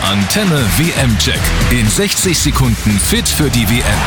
Antenne WM-Check. In 60 Sekunden fit für die WM.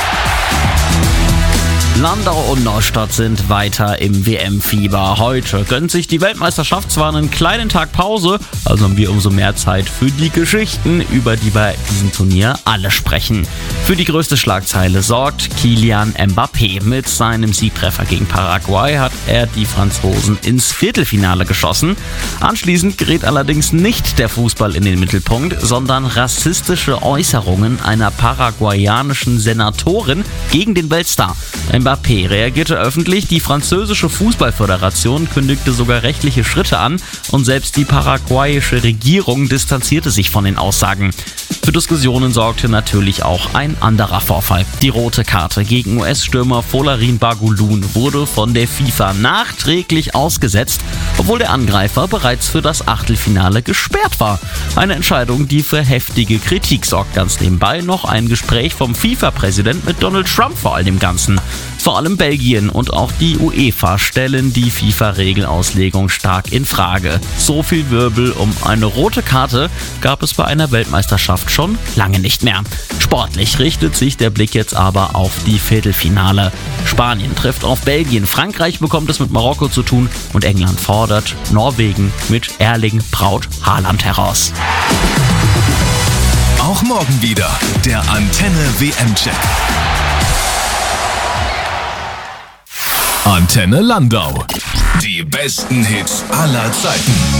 Landau und Neustadt sind weiter im WM-Fieber. Heute gönnt sich die Weltmeisterschaft zwar einen kleinen Tag Pause, also haben wir umso mehr Zeit für die Geschichten, über die bei diesem Turnier alle sprechen. Für die größte Schlagzeile sorgt Kylian Mbappé. Mit seinem Siegtreffer gegen Paraguay hat er die Franzosen ins Viertelfinale geschossen. Anschließend gerät allerdings nicht der Fußball in den Mittelpunkt, sondern rassistische Äußerungen einer paraguayanischen Senatorin gegen den Weltstar. Mbappé reagierte öffentlich, die französische Fußballföderation kündigte sogar rechtliche Schritte an und selbst die paraguayische Regierung distanzierte sich von den Aussagen. Für Diskussionen sorgte natürlich auch ein anderer Vorfall. Die rote Karte gegen US-Stürmer Folarin Balogun wurde von der FIFA nachträglich ausgesetzt, obwohl der Angreifer bereits für das Achtelfinale gesperrt war. Eine Entscheidung, die für heftige Kritik sorgt. Ganz nebenbei noch ein Gespräch vom FIFA-Präsident mit Donald Trump vor all dem Ganzen. Vor allem Belgien und auch die UEFA stellen die FIFA-Regelauslegung stark in Frage. So viel Wirbel um eine rote Karte gab es bei einer Weltmeisterschaft schon lange nicht mehr. Sportlich richtet sich der Blick jetzt aber auf die Viertelfinale. Spanien trifft auf Belgien, Frankreich bekommt es mit Marokko zu tun und England fordert Norwegen mit Erling Braut Haaland heraus. Auch morgen wieder der Antenne WM-Check. Antenne Landau. Die besten Hits aller Zeiten.